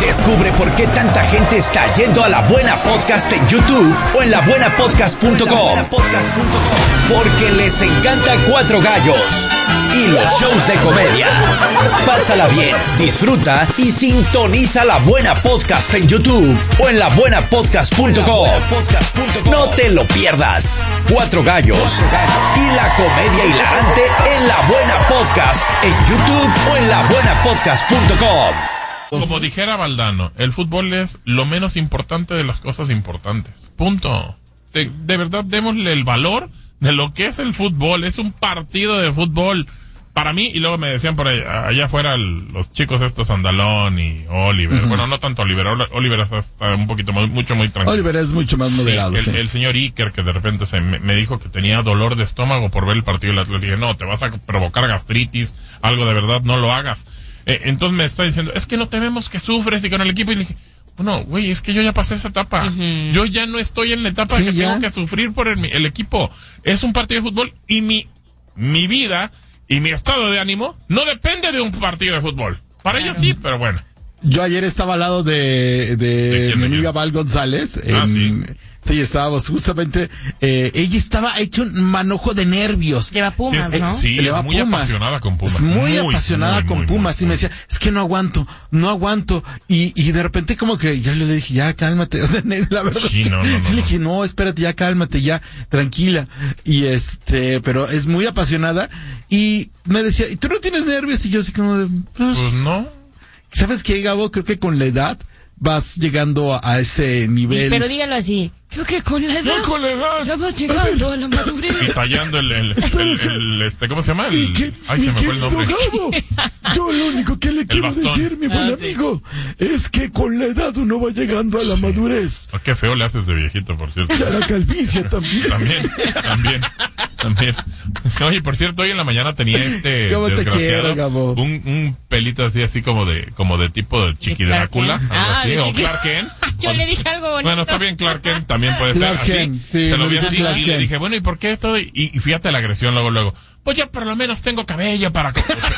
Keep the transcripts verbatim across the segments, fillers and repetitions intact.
Descubre por qué tanta gente está yendo a La Buena Podcast en YouTube o en la buena podcast punto com. Porque les encanta Cuatro Gallos y los shows de comedia. Pásala bien, disfruta y sintoniza La Buena Podcast en YouTube o en la buena podcast punto com. No te lo pierdas. Cuatro Gallos y la comedia hilarante en La Buena Podcast en YouTube o en la buena podcast punto com. Como dijera Valdano, el fútbol es lo menos importante de las cosas importantes. Punto. De, de verdad, démosle el valor de lo que es el fútbol. Es un partido de fútbol. Para mí, y luego me decían por allá, allá afuera los chicos estos, Andalón y Oliver. Uh-huh. Bueno, no tanto Oliver. Oliver está un poquito, muy, mucho, muy tranquilo. Oliver es mucho más moderado, sí. El, sí. el señor Iker, que de repente se me, me dijo que tenía dolor de estómago por ver el partido del Atlético. Le dije, no, te vas a provocar gastritis, algo de verdad, no lo hagas. Eh, entonces me está diciendo, es que no te vemos que sufres y con el equipo. Y le dije, bueno, güey, es que yo ya pasé esa etapa. Uh-huh. Yo ya no estoy en la etapa sí, que ya. tengo que sufrir por el, el equipo. Es un partido de fútbol y mi, mi vida y mi estado de ánimo no depende de un partido de fútbol. Para ellos sí, pero bueno. Yo ayer estaba al lado de, de, ¿De mi amiga Val González. Ah, en, sí. Sí, estábamos justamente, eh, ella estaba hecho un manojo de nervios. Lleva Pumas, sí, ¿no? Sí, Lleva es muy Pumas. apasionada con Pumas. Es muy, muy apasionada muy, con muy, Pumas. muy, y me decía, es que no aguanto, no aguanto. Y, y de repente como que ya le dije, ya cálmate. O sea, la verdad sí, es que no, no, no, sí le dije, no, espérate, ya cálmate, ya, tranquila. Y este, pero es muy apasionada. Y me decía, ¿y tú no tienes nervios? Y yo así como de, pues, pues no. ¿Sabes qué, Gabo? Creo que con la edad vas llegando a, a ese nivel. Pero dígalo así. Creo que con la edad. No, con la edad. Ya vas llegando a, a la madurez. Y tallando el, el, el, el, el, este, ¿cómo se llama? El, ¿Qué, ay, se me fue el nombre. Gabo, yo lo único que le quiero bastón. decir, mi buen ah, amigo, sí. es que con la edad uno va llegando a la sí. madurez. Oh, qué feo le haces de viejito, por cierto. Y a la calvicie también. También, también, también. Oye, por cierto, hoy en la mañana tenía este ¿Cómo te quiero, Gabo? Un, un pelito así, así como de, como de tipo de Chiqui Drácula, algo ah, así, o Chiqui... Clark Kent. Yo o... le dije algo bonito. Bueno, está bien, Clark Kent también puede Clark ser Kent, así. sí, Se lo vi así Clark y Kent. le dije, bueno, ¿y por qué todo? Y, y fíjate la agresión luego, luego. Pues ya por lo menos tengo cabello para...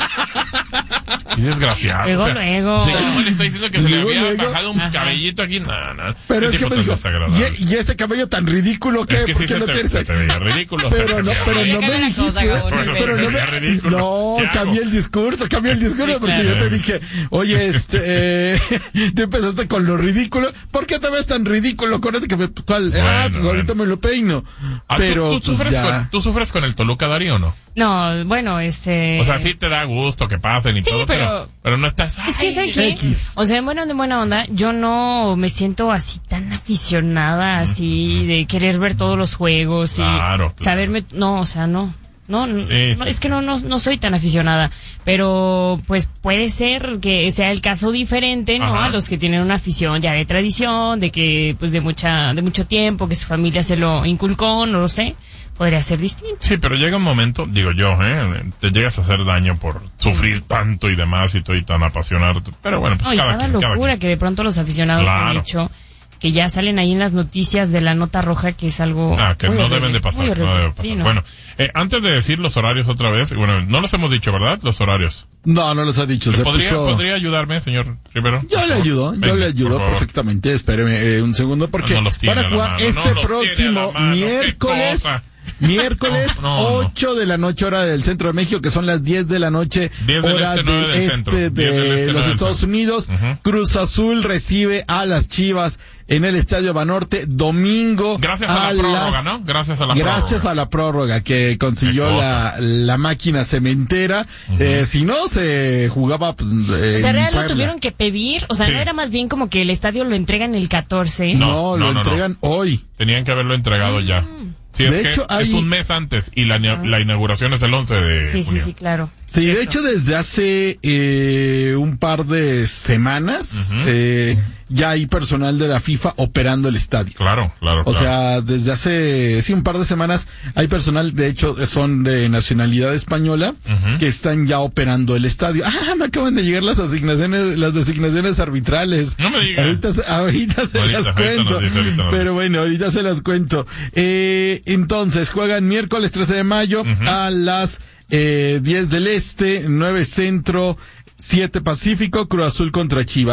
Y desgraciado. Luego, o sea, luego. Sí, no le estoy diciendo que se le Luego, había luego. bajado un Ajá. cabellito aquí. No, no. Pero Qué es que tipo me tan dijo, desagradable. ¿y, y ese cabello tan ridículo que Es que ¿por sí qué se lo te, tienes se ahí? te veía ridículo. Pero se te no, veía pero ridículo. no me Cambia la dijiste. cosa, Gabo, no Bueno, pero se no te veía me, ridículo. no, ¿Qué hago? cambié el discurso, cambié el discurso Sí, porque claro. yo te dije, oye, este, eh, tú empezaste con lo ridículo. ¿Por qué te ves tan ridículo con ese cabello? ¿Cuál? Bueno, ah, pues bueno. ahorita me lo peino. Ah, Pero, ¿tú, tú, pues sufres ya. con, ¿Tú sufres con el Toluca, Darío, o no? No, bueno, este... O sea, sí te da gusto que pasen y Sí, todo, pero- pero, pero no estás... Es que, ay, ¿saben qué? X. O sea, en buena, en buena onda, yo no me siento así tan aficionada, así, de querer ver todos los juegos y Claro, claro. saberme... No, o sea, no. No, no, Sí, no, sí. es que no, no, no soy tan aficionada, pero pues puede ser que sea el caso diferente, ¿no? Ajá. A los que tienen una afición ya de tradición, de que, pues de mucha, de mucho tiempo, que su familia se lo inculcó, no lo sé, podría ser distinto. Sí, pero llega un momento, digo yo, ¿eh? Te llegas a hacer daño por sufrir tanto y demás y todo y tan apasionarte. Pero bueno, pues No, y cada, cada quien, cada locura quien. que de pronto los aficionados Claro. han hecho, que ya salen ahí en las noticias de la nota roja, que es algo Ah, que muy no horrible, deben de pasar, muy no horrible. debe pasar. Sí, ¿no? Bueno, eh, antes de decir los horarios otra vez, bueno, no los hemos dicho, ¿verdad? Los horarios. No, no los ha dicho. Se ¿Podría, puso... ¿Podría ayudarme, señor Rivero? Yo Por le favor. ayudo, yo Venga, le ayudo por favor. perfectamente. Espéreme eh, un segundo porque No los tiene van a a la jugar mano, este no los tiene a próximo la mano, qué miércoles. cosa. Miércoles No, no, no. ocho de la noche hora del centro de México, que son las diez de la noche diez del hora este, nueve del centro. este diez del de este, los nueve del Estados centro. Unidos. Ujú. Cruz Azul recibe a las Chivas en el Estadio Banorte domingo. Gracias a, la prórroga, las- ¿no? Gracias a la Gracias prórroga. a la prórroga que consiguió Qué la, cosa. la máquina cementera. Eh, si no, se jugaba pues, eh, O sea, en real lo Puebla. tuvieron que pedir, o sea, Sí. no era más bien como que el estadio lo entregan el catorce. No, No, lo no, no, entregan hoy. Tenían que haberlo entregado ya. Sí, es De que hecho, es, hay- es un mes antes y la, la inauguración es el once de Sí, sí, junio. sí, claro. Sí, de Eso. hecho desde hace eh, un par de semanas Ujú. eh, ya hay personal de la FIFA operando el estadio. Claro, claro, O claro. sea, desde hace, sí, un par de semanas hay personal, de hecho, son de nacionalidad española, Ujú. que están ya operando el estadio. Ah, me acaban de llegar las asignaciones, las designaciones arbitrales. No me digas. Ahorita, se- ahorita se Ahorita, las ahorita cuento. nos dice, ahorita nos Pero dice. bueno, ahorita se las cuento. Eh, entonces, juegan miércoles trece de mayo Ujú. a las eh, diez del Este, nueve Centro, siete Pacífico, Cruz Azul contra Chivas.